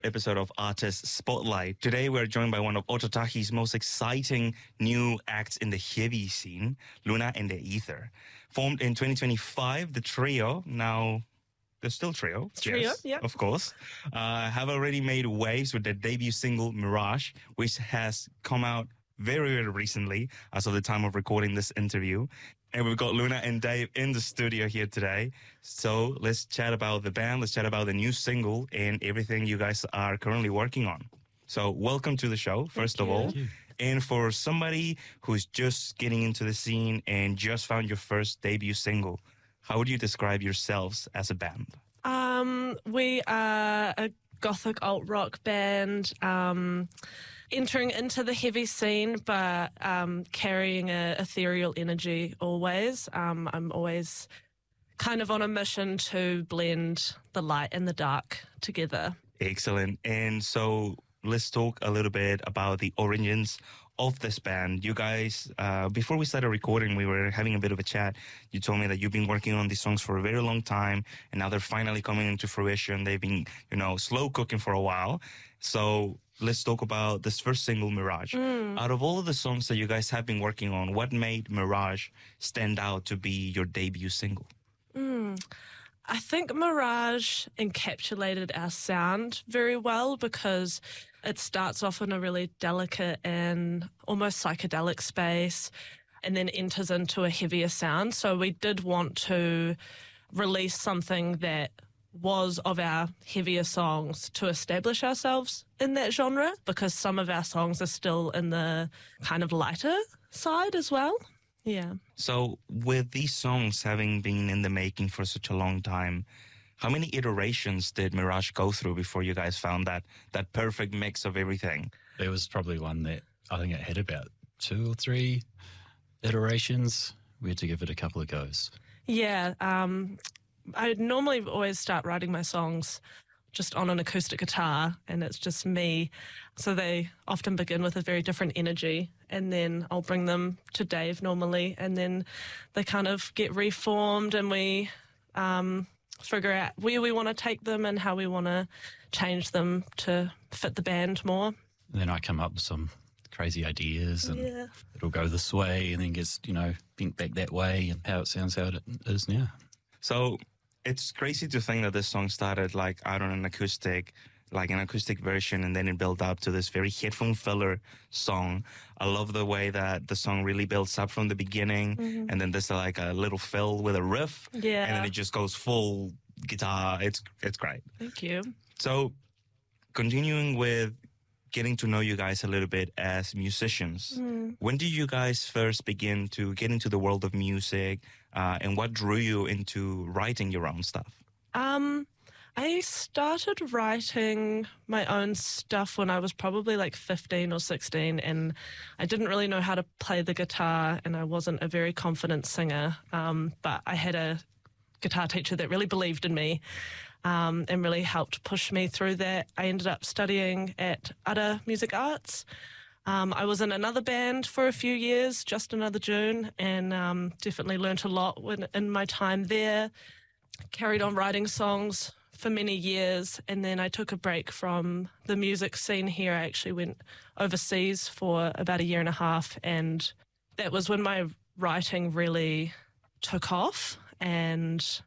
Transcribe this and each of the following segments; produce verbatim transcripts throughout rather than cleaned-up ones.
episode of Artist Spotlight. Today we're joined by one of Ōtautahi's most exciting new acts in the heavy scene, Luna and the Ether. Formed in twenty twenty-five, the trio, now they're still trio, Trio, yes, yeah. of course, uh, have already made waves with their debut single, Mirage, which has come out very, very recently as of the time of recording this interview. And we've got Luna and Dave in the studio here today. So let's chat about the band, let's chat about the new single and everything you guys are currently working on. So welcome to the show, first Thank of all. you. And for somebody who's just getting into the scene and just found your first debut single, how would you describe yourselves as a band? Um, we are a gothic alt rock band, um, entering into the heavy scene, but um, carrying a ethereal energy always. Um, I'm always kind of on a mission to blend the light and the dark together. Excellent. And so let's talk a little bit about the origins of this band. You guys, uh, before we started recording, we were having a bit of a chat. You told me that you've been working on these songs for a very long time, and now they're finally coming into fruition. They've been, you know, slow cooking for a while. So let's talk about this first single, Mirage. Mm. Out of all of the songs that you guys have been working on, what made Mirage stand out to be your debut single? Mm. I think Mirage encapsulated our sound very well because it starts off in a really delicate and almost psychedelic space and then enters into a heavier sound. So we did want to release something that was of our heavier songs to establish ourselves in that genre, because some of our songs are still in the kind of lighter side as well. Yeah. So with these songs having been in the making for such a long time, how many iterations did Mirage go through before you guys found that that perfect mix of everything? There was probably one that I think it had about two or three iterations. We had to give it a couple of goes. Yeah. Um, I normally always start writing my songs just on an acoustic guitar, and it's just me. So they often begin with a very different energy, and then I'll bring them to Dave normally, and then they kind of get reformed, and we um, figure out where we want to take them and how we want to change them to fit the band more. And then I come up with some crazy ideas, and Yeah. it'll go this way, and then gets, you know, bent back that way, and how it sounds how it is now. So it's crazy to think that this song started like out on an acoustic, like an acoustic version, and then it built up to this very headphone filler song. I love the way that the song really builds up from the beginning, Mm-hmm. and then there's like a little fill with a riff, Yeah. and then it just goes full guitar. It's it's great. Thank you. So continuing with getting to know you guys a little bit as musicians, Mm. when did you guys first begin to get into the world of music, uh, and what drew you into writing your own stuff? Um, I started writing my own stuff when I was probably like fifteen or sixteen, and I didn't really know how to play the guitar, and I wasn't a very confident singer, um, but I had a guitar teacher that really believed in me um, and really helped push me through that. I ended up studying at Ara Music Arts. Um, I was in another band for a few years, Just Another June, and um, definitely learnt a lot when, in my time there. Carried on writing songs for many years, and then I took a break from the music scene here. I actually went overseas for about a year and a half, and that was when my writing really took off, and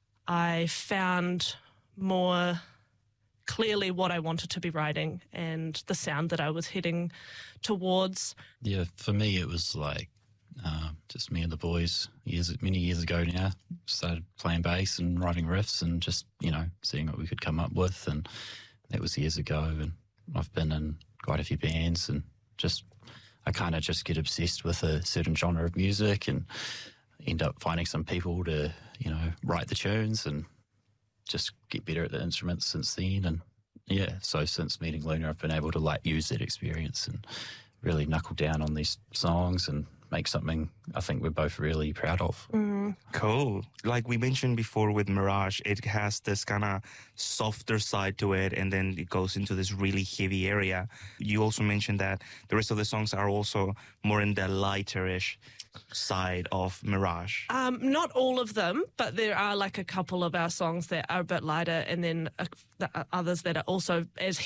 I found more clearly what I wanted to be writing and the sound that I was heading towards. Yeah, for me it was like uh, just me and the boys years many years ago now. Started playing bass and writing riffs and just, you know, seeing what we could come up with, and that was years ago. And I've been in quite a few bands, and just I kind of just get obsessed with a certain genre of music and end up finding some people to, you know, write the tunes and just get better at the instruments since then. And yeah, so since meeting Luna, I've been able to like use that experience and really knuckle down on these songs and make something I think we're both really proud of. Mm. Cool. Like we mentioned before with Mirage, it has this kind of softer side to it, and then it goes into this really heavy area. You also mentioned that the rest of the songs are also more in the lighterish side of Mirage? Um, not all of them, but there are like a couple of our songs that are a bit lighter, and then uh, the others that are also as